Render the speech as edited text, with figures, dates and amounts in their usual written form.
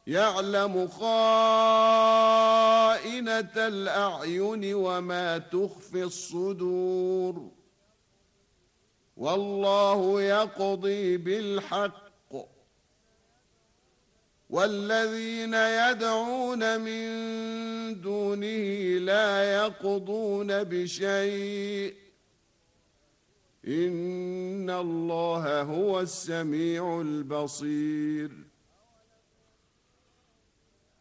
يعلم خائنة الأعين وما تخفي الصدور والله يقضي بالحق والذين يدعون من دونه لا يقضون بشيء إن الله هو السميع البصير